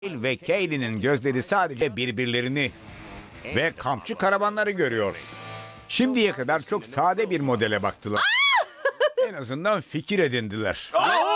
ve Kaylee'nin gözleri sadece birbirlerini ve kampçı karavanları görüyor. Şimdiye kadar çok sade bir modele baktılar. En azından fikir edindiler.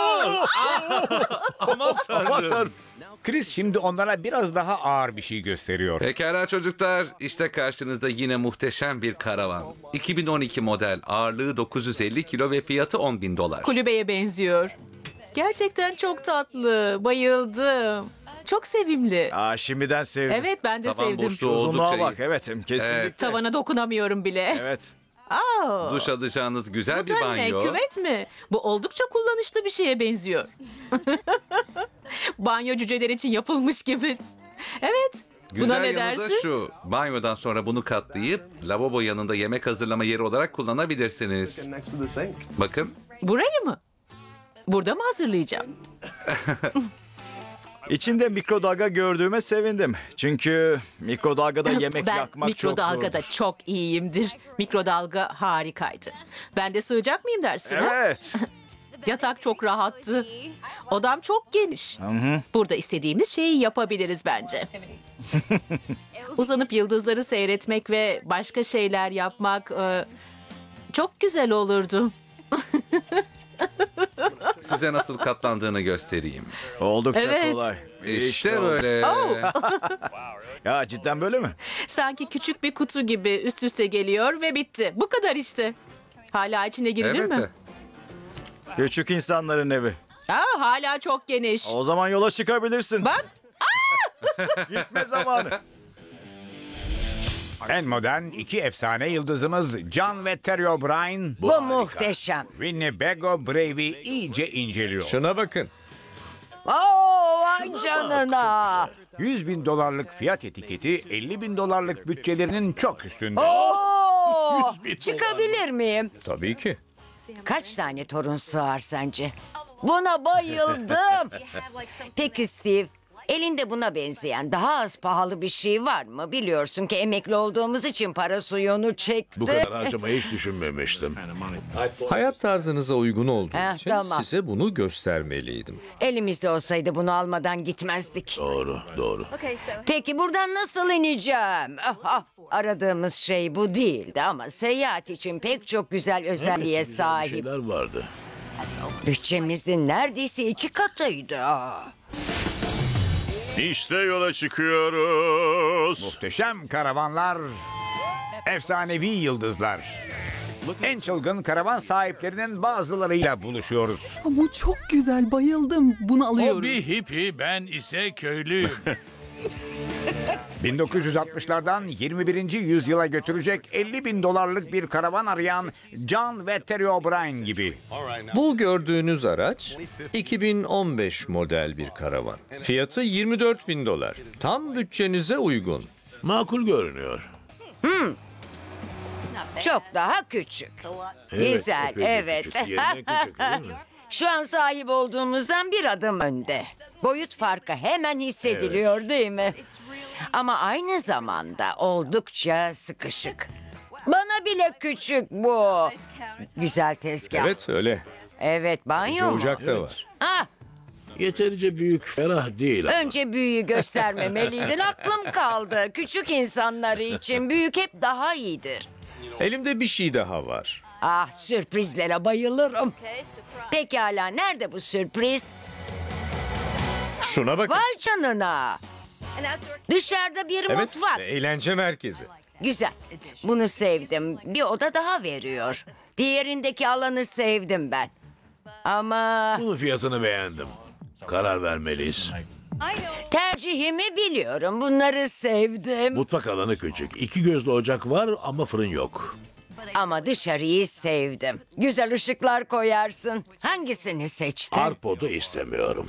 Aman tanrım. Chris şimdi onlara biraz daha ağır bir şey gösteriyor. Pekala çocuklar, işte karşınızda yine muhteşem bir karavan. 2012 model, ağırlığı 950 kilo ve fiyatı $10.000. Kulübeye benziyor. Gerçekten çok tatlı. Bayıldım. Çok sevimli. Şimdiden sevdim. Evet, ben de Tavan sevdim. boşluğu Uzunluğa oldukça bak, iyi. evet kesinlikle. Evet. Tavana dokunamıyorum bile. Evet. Aa, Duş alacağınız güzel bu bir da ne? banyo. Küvet mi? Bu oldukça kullanışlı bir şeye benziyor. Banyo cüceler için yapılmış gibi. Evet. Buna Güzel ne yanı da dersin? şu, banyodan sonra bunu katlayıp lavabo yanında yemek hazırlama yeri olarak kullanabilirsiniz. Bakın, Burayı mı? Burada mı hazırlayacağım? İçinde mikrodalga gördüğüme sevindim. Çünkü mikrodalgada yemek Ben yakmak çok mikrodalgada zordur. çok iyiyimdir. Mikrodalga harikaydı. Ben de sığacak mıyım dersin? ha? Evet. Yatak çok rahattı. Odam çok geniş. Burada istediğimiz şeyi yapabiliriz bence. Uzanıp yıldızları seyretmek ve başka şeyler yapmak çok güzel olurdu. size nasıl katlandığını göstereyim. Oldukça Evet. kolay. İşte oldu. böyle. Ya cidden böyle mi? Sanki küçük bir kutu gibi üst üste geliyor ve bitti. Bu kadar işte. Hala içine girilir Evet. mi? Küçük insanların evi. Hala çok geniş. O zaman yola çıkabilirsin. Bak. Gitme zamanı. En modern iki efsane yıldızımız John ve Terry O'Brien, Bu muhteşem. Winnebago Brave'i iyice inceliyor. Şuna bakın. Oo, vay canına. $100.000 fiyat etiketi $50.000 bütçelerinin çok üstünde. Oo, çıkabilir miyim? Tabii ki. Kaç tane torun sığar sence? Buna bayıldım. Peki Steve, elinde buna benzeyen daha az pahalı bir şey var mı? Biliyorsun ki emekli olduğumuz için para suyunu çekti. Bu kadar harcamayı hiç düşünmemiştim. Hayat tarzınıza uygun olduğu Heh, için tamam. size bunu göstermeliydim. Elimizde olsaydı bunu almadan gitmezdik. Doğru, doğru. Peki buradan nasıl ineceğim? Aradığımız şey bu değildi ama seyahat için pek çok güzel özelliğe sahip. Şeyler vardı. Bütçemizin neredeyse 2 katıydı. İşte yola çıkıyoruz. Muhteşem karavanlar, efsanevi yıldızlar. En çılgın karavan sahiplerinin bazılarıyla buluşuyoruz. Bu çok güzel, bayıldım. Bunu alıyoruz. O bir hippi, ben ise köylüyüm. 1960'lardan 21. yüzyıla götürecek $50.000 bir karavan arayan John ve Terry O'Brien gibi. Bu gördüğünüz araç 2015 model bir karavan. Fiyatı $24.000. Tam bütçenize uygun. Makul görünüyor. Çok daha küçük. Güzel, epeyce evet. küçük. Yerine küçük, değil mi? Şu an sahip olduğumuzdan bir adım önde. Boyut farkı hemen hissediliyor değil mi? Ama aynı zamanda oldukça sıkışık. Bana bile küçük bu. Güzel tezgah. Evet öyle. Evet, banyo mu? Ocak da var. Ah, Yeterince büyük, ferah değil ama. önce büyüğü göstermemeliydin. Aklım kaldı. Küçük insanları için büyük hep daha iyidir. Elimde bir şey daha var. Ah, sürprizlere bayılırım. Pekala, nerede bu sürpriz? Şuna bakın. Vay canına. Dışarıda bir Evet, mutfak. eğlence merkezi. Güzel. Bunu sevdim. Bir oda daha veriyor. Diğerindeki alanı sevdim ben. Ama Bunun fiyatını beğendim. Karar vermeliyiz. tercihimi biliyorum. Bunları sevdim. Mutfak alanı küçük. 2 gözlü ocak var ama fırın yok. Ama dışarıyı sevdim. Güzel ışıklar koyarsın. Hangisini seçtin? Arpodu istemiyorum.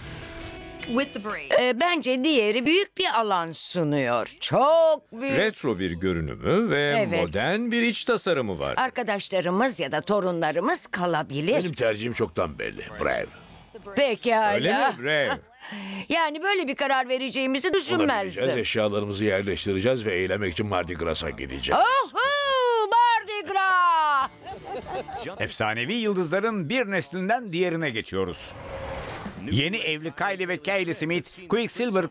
Bence diğeri büyük bir alan sunuyor. Çok büyük. Retro bir görünümü ve Evet. modern bir iç tasarımı var. Arkadaşlarımız ya da torunlarımız kalabilir. Benim tercihim çoktan belli. Brave. Pekala. Öyle mi? Rev. Yani böyle bir karar vereceğimizi Buna bineceğiz, düşünmezdim. eşyalarımızı yerleştireceğiz ve eğlenmek için Mardi Gras'a gideceğiz. Oho! Mardi Gras! Efsanevi yıldızların bir neslinden diğerine geçiyoruz. Yeni evli Kylie ve Kaylee Smith, Quicksilver